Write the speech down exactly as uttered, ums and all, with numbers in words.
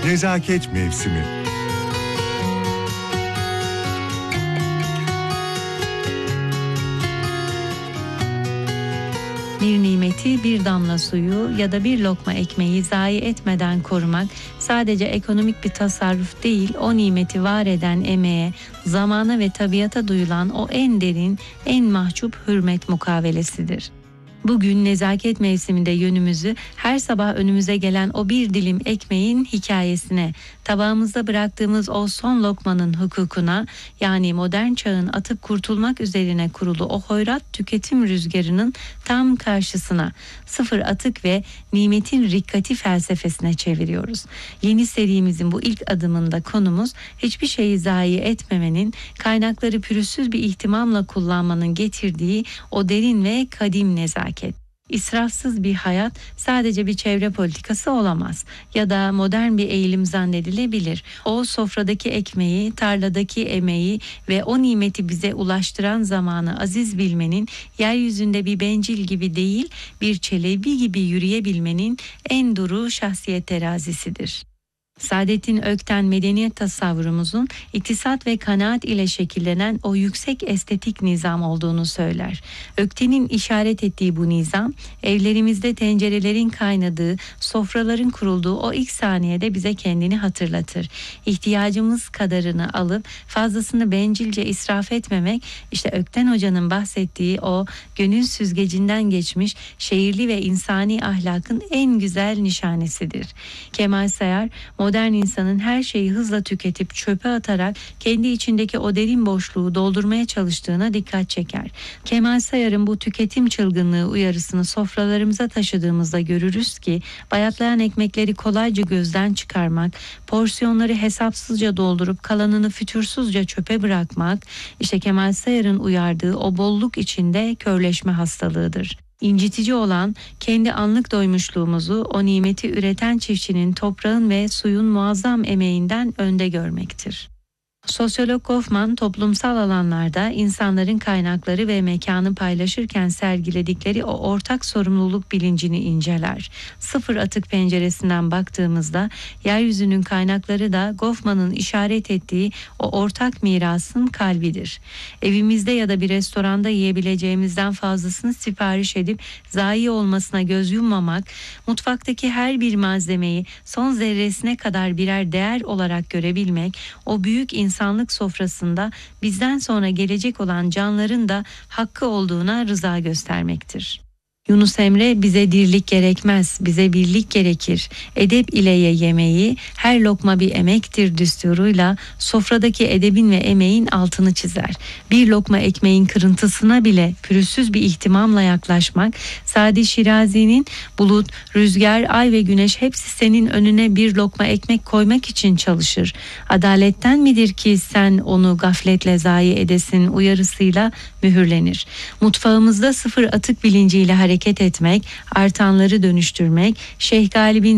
Nezaket mevsimi. Bir nimeti, bir damla suyu ya da bir lokma ekmeği zayi etmeden korumak sadece ekonomik bir tasarruf değil, o nimeti var eden emeğe, zamana ve tabiata duyulan o en derin, en mahcup hürmet mukavelesidir. Bugün nezaket mevsiminde yönümüzü her sabah önümüze gelen o bir dilim ekmeğin hikayesine, tabağımızda bıraktığımız o son lokmanın hukukuna, yani modern çağın atıp kurtulmak üzerine kurulu o hoyrat tüketim rüzgarının tam karşısına, sıfır atık ve nimetin rikkati felsefesine çeviriyoruz. Yeni serimizin bu ilk adımında konumuz hiçbir şeyi zayi etmemenin, kaynakları pürüzsüz bir ihtimamla kullanmanın getirdiği o derin ve kadim nezaket. İsrafsız bir hayat sadece bir çevre politikası olamaz ya da modern bir eğilim zannedilebilir. O sofradaki ekmeği, tarladaki emeği ve o nimeti bize ulaştıran zamanı aziz bilmenin, yeryüzünde bir bencil gibi değil, bir çelebi gibi yürüyebilmenin en duru şahsiyet terazisidir. Saadettin Ökten medeniyet tasavvurumuzun iktisat ve kanaat ile şekillenen o yüksek estetik nizam olduğunu söyler. Ökten'in işaret ettiği bu nizam, evlerimizde tencerelerin kaynadığı, sofraların kurulduğu o ilk saniyede bize kendini hatırlatır. İhtiyacımız kadarını alıp fazlasını bencilce israf etmemek, işte Ökten Hoca'nın bahsettiği o gönül süzgecinden geçmiş şehirli ve insani ahlakın en güzel nişanesidir. Kemal Sayar, modern insanın her şeyi hızla tüketip çöpe atarak kendi içindeki o derin boşluğu doldurmaya çalıştığına dikkat çeker. Kemal Sayar'ın bu tüketim çılgınlığı uyarısını sofralarımıza taşıdığımızda görürüz ki bayatlayan ekmekleri kolayca gözden çıkarmak, porsiyonları hesapsızca doldurup kalanını fütursuzca çöpe bırakmak, işte Kemal Sayar'ın uyardığı o bolluk içinde körleşme hastalığıdır. İncitici olan kendi anlık doymuşluğumuzu o nimeti üreten çiftçinin toprağın ve suyun muazzam emeğinden önde görmektir. Sosyolog Goffman, toplumsal alanlarda insanların kaynakları ve mekanı paylaşırken sergiledikleri o ortak sorumluluk bilincini inceler. Sıfır atık penceresinden baktığımızda yeryüzünün kaynakları da Goffman'ın işaret ettiği o ortak mirasın kalbidir. Evimizde ya da bir restoranda yiyebileceğimizden fazlasını sipariş edip zayi olmasına göz yummamak, mutfaktaki her bir malzemeyi son zerresine kadar birer değer olarak görebilmek, o büyük insan İnsanlık sofrasında bizden sonra gelecek olan canların da hakkı olduğuna rıza göstermektir. Yunus Emre, bize dirlik gerekmez, bize birlik gerekir. Edep ile ye yemeği, her lokma bir emektir düsturuyla sofradaki edebin ve emeğin altını çizer. Bir lokma ekmeğin kırıntısına bile pürüzsüz bir ihtimamla yaklaşmak, Sadi Şirazi'nin bulut, rüzgar, ay ve güneş hepsi senin önüne bir lokma ekmek koymak için çalışır. Adaletten midir ki sen onu gafletle zayi edesin uyarısıyla mühürlenir. Mutfağımızda sıfır atık bilinciyle hareket etmek, artanları dönüştürmek, Şeyh Galip'in